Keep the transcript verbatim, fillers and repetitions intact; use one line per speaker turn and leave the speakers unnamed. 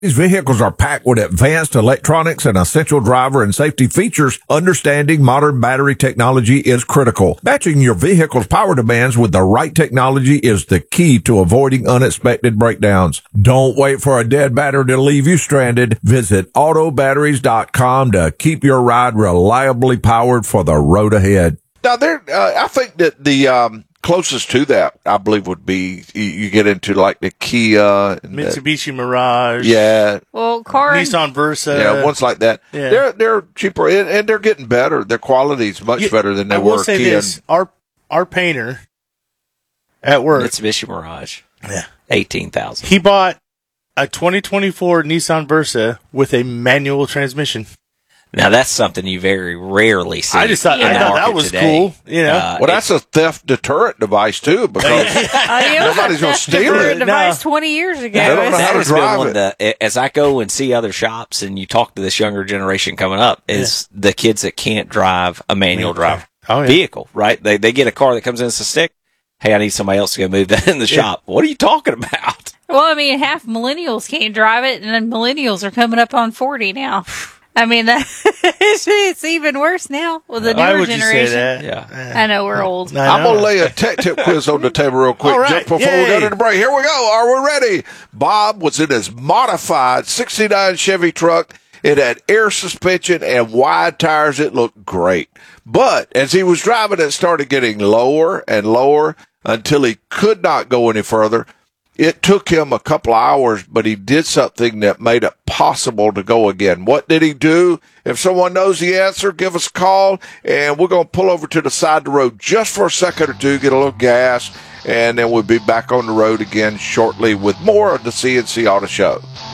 These vehicles are packed with advanced electronics and essential driver and safety features. Understanding modern battery technology is critical. Matching your vehicle's power demands with the right technology is the key to avoiding unexpected breakdowns. Don't wait for a dead battery to leave you stranded. Visit auto batteries dot com to keep your ride reliably powered for the road ahead.
Now, there, uh, I think that the um, closest to that, I believe, would be you, you get into like the Kia, and
Mitsubishi
the,
Mirage.
Yeah.
Well, car
Nissan Versa.
Yeah, ones like that.
Yeah.
They're they're cheaper and, and they're getting better. Their quality is much
Yeah,
better than they
I will
were.
say
Kia
this:
and,
our our painter at work,
Mitsubishi Mirage.
Yeah.
eighteen thousand.
He bought a twenty twenty-four Nissan Versa with a manual transmission.
Now that's something you very rarely see.
I just thought,
in
I
the
thought that
market
was
today.
cool. You know,
Uh,
well, that's a theft deterrent device too, because nobody's going to steal
a
it.
device
No.
twenty years ago.
They don't know
that
how to
has been
drive
one of
it.
the, as I go and see other shops and you talk to this younger generation coming up, is the kids that can't drive a manual drive
Oh, yeah.
vehicle, right? They they get a car that comes in as a stick. Hey, I need somebody else to go move that in the shop. What are you talking about?
Well, I mean, half millennials can't drive it, and then millennials are coming up on forty now. I mean, that, it's even worse now with the newer
Why would you
generation.
say that?
Yeah.
I know we're old.
I
I'm
know.
going to lay a tech tip quiz on the table real quick
All right.
just before we go
Yay.
to the break. Here we go. Are we ready? Bob was in his modified sixty-nine Chevy truck. It had air suspension and wide tires. It looked great. But as he was driving, it started getting lower and lower until he could not go any further. It took him a couple of hours, but he did something that made it possible to go again. What did he do? If someone knows the answer, give us a call, and we're going to pull over to the side of the road just for a second or two, get a little gas, and then we'll be back on the road again shortly with more of the C N C Auto Show.